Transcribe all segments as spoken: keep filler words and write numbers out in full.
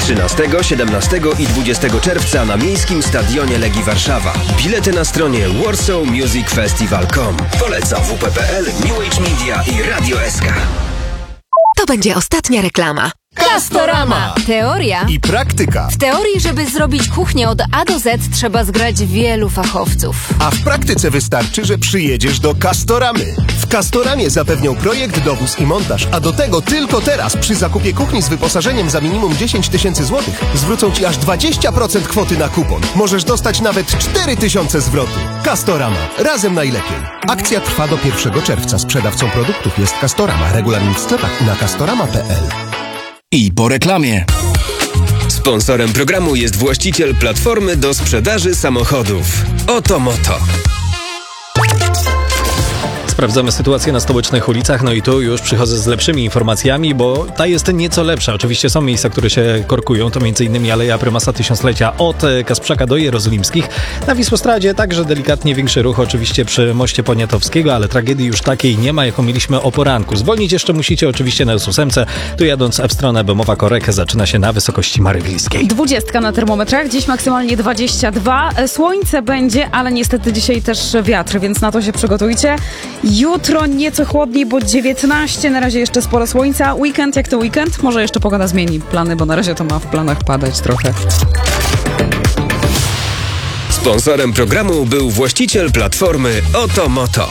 trzynastego, siedemnastego i dwudziestego czerwca na Miejskim Stadionie Legii Warszawa. Bilety na stronie warsaw music festival kropka com. Poleca w p p l, New Age Media i Radio S K. To będzie ostatnia reklama. Castorama. Teoria i praktyka. W teorii, żeby zrobić kuchnię od A do Z, trzeba zgrać wielu fachowców. A w praktyce wystarczy, że przyjedziesz do Castoramy. W Castoramie zapewnią projekt, dowóz i montaż, a do tego tylko teraz przy zakupie kuchni z wyposażeniem za minimum dziesięć tysięcy złotych zwrócą Ci aż dwadzieścia procent kwoty na kupon. Możesz dostać nawet cztery tysiące zwrotu. Castorama. Razem najlepiej. Akcja trwa do pierwszego czerwca. Sprzedawcą produktów jest Castorama. Regulamin w sklepach i na castorama kropka p l. I po reklamie. Sponsorem programu jest właściciel platformy do sprzedaży samochodów. Oto Moto. Sprawdzamy sytuację na stołecznych ulicach, no i tu już przychodzę z lepszymi informacjami, bo ta jest nieco lepsza. Oczywiście są miejsca, które się korkują, to m.in. Aleja Prymasa Tysiąclecia od Kasprzaka do Jerozolimskich. Na Wisłostradzie także delikatnie większy ruch oczywiście przy moście Poniatowskiego, ale tragedii już takiej nie ma, jaką mieliśmy o poranku. Zwolnić jeszcze musicie oczywiście na S ósmce, tu jadąc w stronę Bemowa Korek zaczyna się na wysokości Marywilskiej. Dwudziestka na termometrach, dziś maksymalnie dwadzieścia dwa. Słońce będzie, ale niestety dzisiaj też wiatr, więc na to się przygotujcie. Jutro nieco chłodniej, bo dziewiętnaście, na razie jeszcze sporo słońca. Weekend, jak to weekend? Może jeszcze pogoda zmieni plany, bo na razie to ma w planach padać trochę. Sponsorem programu był właściciel platformy Oto Moto.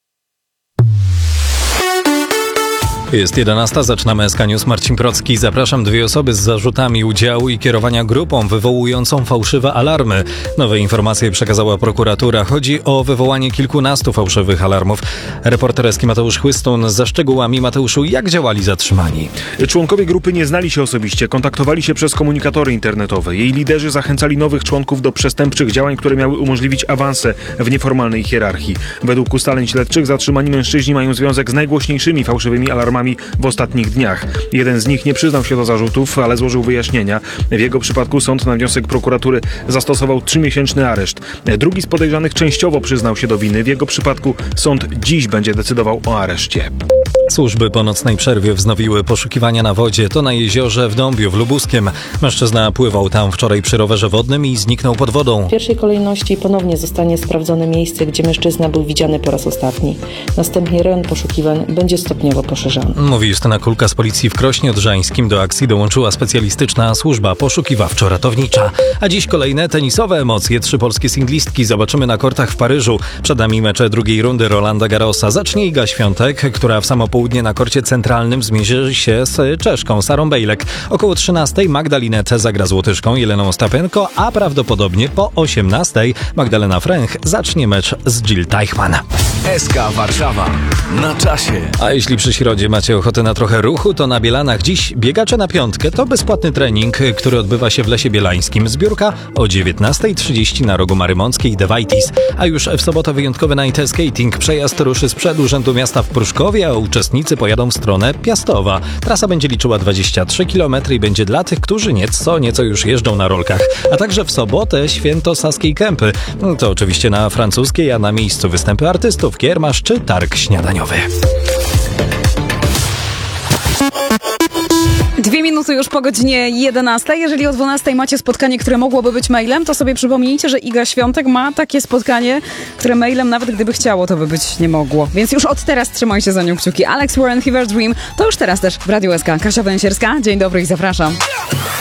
Jest jedenasta, zaczynamy S K News. Marcin Procki. Zapraszam. Dwie osoby z zarzutami udziału i kierowania grupą wywołującą fałszywe alarmy. Nowe informacje przekazała prokuratura. Chodzi o wywołanie kilkunastu fałszywych alarmów. Reporter S K Mateusz Chłystun za szczegółami. Mateuszu, jak działali zatrzymani? Członkowie grupy nie znali się osobiście, kontaktowali się przez komunikatory internetowe. Jej liderzy zachęcali nowych członków do przestępczych działań, które miały umożliwić awanse w nieformalnej hierarchii. Według ustaleń śledczych zatrzymani mężczyźni mają związek z najgłośniejszymi fałszywymi alarmami w ostatnich dniach. Jeden z nich nie przyznał się do zarzutów, ale złożył wyjaśnienia. W jego przypadku sąd na wniosek prokuratury zastosował trzymiesięczny areszt. Drugi z podejrzanych częściowo przyznał się do winy. W jego przypadku sąd dziś będzie decydował o areszcie. Służby po nocnej przerwie wznowiły poszukiwania na wodzie. To na jeziorze w Dąbiu w Lubuskiem. Mężczyzna pływał tam wczoraj przy rowerze wodnym i zniknął pod wodą. W pierwszej kolejności ponownie zostanie sprawdzone miejsce, gdzie mężczyzna był widziany po raz ostatni. Następnie rejon poszukiwań będzie stopniowo poszerzany. Mówi Justyna Kulka z policji w Krośnie Odrzańskim. Do akcji dołączyła specjalistyczna służba poszukiwawczo-ratownicza. A dziś kolejne tenisowe emocje. Trzy polskie singlistki zobaczymy na kortach w Paryżu. Przed nami mecze drugiej rundy Rolanda Garrosa. Zacznie Iga Świątek, która w samo południe na korcie centralnym zmierzy się z Czeszką Sarą Bejlek. Około trzynastej Magdalinę zagra z Łotyszką Jeleną Ostapenko, a prawdopodobnie po osiemnastej Magdalena Fręch zacznie mecz z Jill Teichmann. S K Warszawa. Na czasie. A jeśli przy środzie macie ochotę na trochę ruchu, to na Bielanach dziś biegacze na piątkę. To bezpłatny trening, który odbywa się w Lesie Bielańskim. Zbiórka o dziewiętnasta trzydzieści na rogu Marymąckiej Dewajtis. A już w sobotę wyjątkowy night skating. Przejazd ruszy sprzed Urzędu Miasta w Pruszkowie, a uczestnicy pojadą w stronę Piastowa. Trasa będzie liczyła dwadzieścia trzy kilometry i będzie dla tych, którzy nieco, nieco już jeżdżą na rolkach. A także w sobotę święto Saskiej Kępy. To oczywiście na francuskiej, a na miejscu występy artystów, kiermasz czy targ śniadaniowy. Dwie minuty już po godzinie jedenastej. Jeżeli o dwunastej macie spotkanie, które mogłoby być mailem, to sobie przypomnijcie, że Iga Świątek ma takie spotkanie, które mailem, nawet gdyby chciało, to by być nie mogło. Więc już od teraz trzymajcie za nią kciuki. Alex Warren, Fever Dream, to już teraz też w Radiu S K. Kasia Węsierska, dzień dobry i zapraszam.